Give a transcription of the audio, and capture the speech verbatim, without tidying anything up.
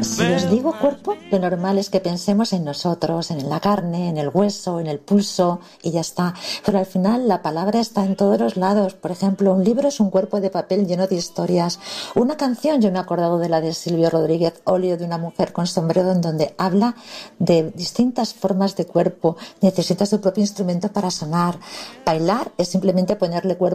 Si os digo cuerpo, lo normal es que pensemos en nosotros, en la carne, en el hueso, en el pulso y ya está. Pero al final la palabra está en todos los lados. Por ejemplo, un libro es un cuerpo de papel lleno de historias. Una canción, yo me he acordado de la de Silvio Rodríguez, Óleo de una mujer con sombrero, en donde habla de distintas formas de cuerpo. Necesita su propio instrumento para sonar. Bailar es simplemente ponerle cuerpo